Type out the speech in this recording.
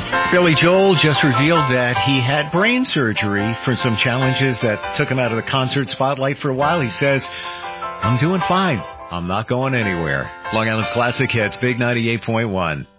Billy Joel just revealed that he had brain surgery for some challenges that took him out of the concert spotlight for a while. He says, I'm doing fine. I'm not going anywhere. Long Island's Classic Hits, Big 98.1.